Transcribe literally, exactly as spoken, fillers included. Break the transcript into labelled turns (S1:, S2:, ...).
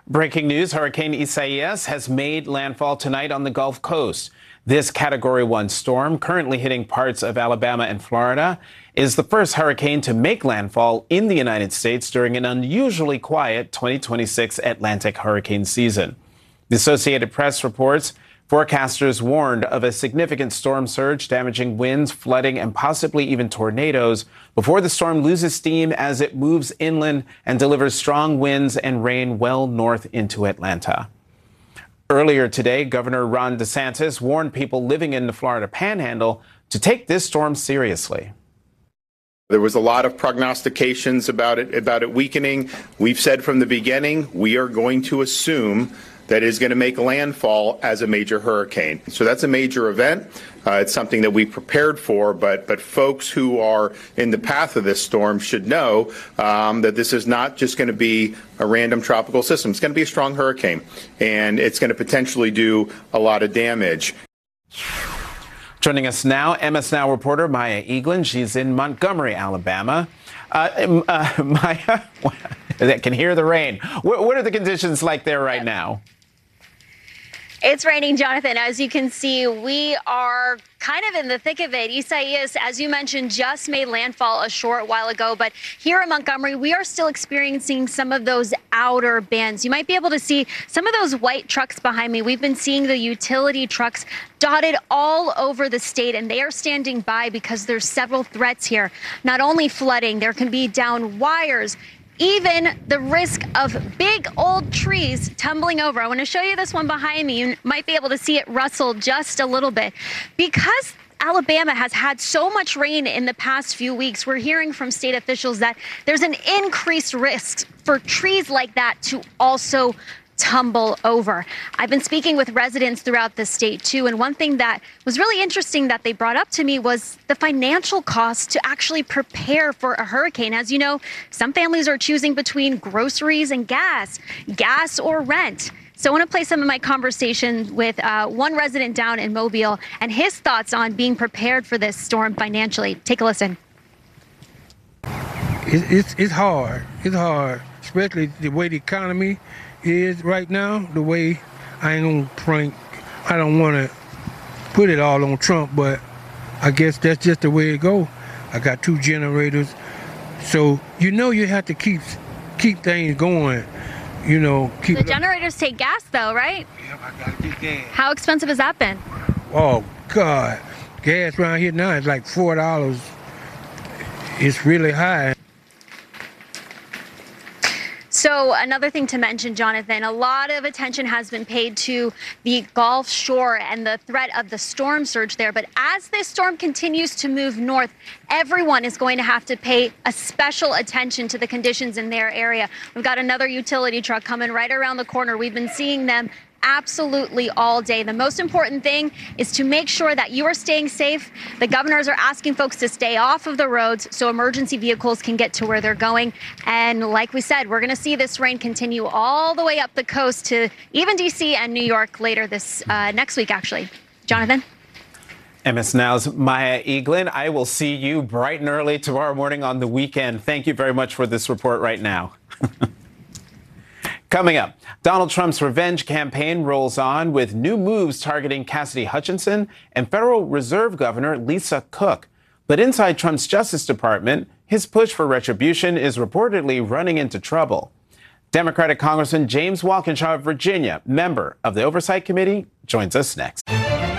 S1: Breaking news, Hurricane Isaias has made landfall tonight on the Gulf Coast. This Category one storm, currently hitting parts of Alabama and Florida, is the first hurricane to make landfall in the United States during an unusually quiet twenty twenty-six Atlantic hurricane season. The Associated Press reports forecasters warned of a significant storm surge, damaging winds, flooding, and possibly even tornadoes before the storm loses steam as it moves inland and delivers strong winds and rain well north into Atlanta. Earlier today, Governor Ron DeSantis warned people living in the Florida Panhandle to take this storm seriously.
S2: There was a lot of prognostications about it, about it weakening. We've said from the beginning, we are going to assume that is going to make landfall as a major hurricane. So that's a major event. Uh, it's something that we prepared for, but but folks who are in the path of this storm should know um, that this is not just going to be a random tropical system. It's going to be a strong hurricane, and it's going to potentially do a lot of damage.
S1: Joining us now, M S Now reporter Maya Eglin. She's in Montgomery, Alabama. Uh, uh, Maya, I can hear the rain. What, what are the conditions like there right now?
S3: It's raining, Jonathan. As you can see, we are kind of in the thick of it. Isaias, as you mentioned, just made landfall a short while ago. But here in Montgomery, we are still experiencing some of those outer bands. You might be able to see some of those white trucks behind me. We've been seeing the utility trucks dotted all over the state, and they are standing by because there's several threats here. Not only flooding, there can be down wires, even the risk of big old trees tumbling over. I want to show you this one behind me. You might be able to see it rustle just a little bit. Because Alabama has had so much rain in the past few weeks, we're hearing from state officials that there's an increased risk for trees like that to also tumble over. I've been speaking with residents throughout the state, too, and one thing that was really interesting that they brought up to me was the financial cost to actually prepare for a hurricane. As you know, some families are choosing between groceries and gas, gas or rent. So I want to play some of my conversation with uh, one resident down in Mobile and his thoughts on being prepared for this storm financially. Take a listen.
S4: It's, it's, it's hard. It's hard, especially the way the economy is right now. The way I ain't gonna prank, I don't want to put it all on Trump, but I guess that's just the way it go. I got two generators, so you know you have to keep keep things going. You know, keep
S3: the generators take gas though, right?
S4: Yeah, I gotta get gas.
S3: How expensive has that been?
S4: Oh God, gas around here now is like four dollars. It's really high.
S3: So another thing to mention, Jonathan, a lot of attention has been paid to the Gulf Shore and the threat of the storm surge there. But as this storm continues to move north, everyone is going to have to pay a special attention to the conditions in their area. We've got another utility truck coming right around the corner. We've been seeing them absolutely all day. The most important thing is to make sure that you are staying safe. The governors are asking folks to stay off of the roads so emergency vehicles can get to where they're going. And like we said, we're going to see this rain continue all the way up the coast to even D C and New York later this uh, next week, actually. Jonathan?
S1: M S Now's Maya Eglin. I will see you bright and early tomorrow morning on the weekend. Thank you very much for this report right now. Coming up, Donald Trump's revenge campaign rolls on with new moves targeting Cassidy Hutchinson and Federal Reserve Governor Lisa Cook. But inside Trump's Justice Department, his push for retribution is reportedly running into trouble. Democratic Congressman James Walkinshaw of Virginia, member of the Oversight Committee, joins us next.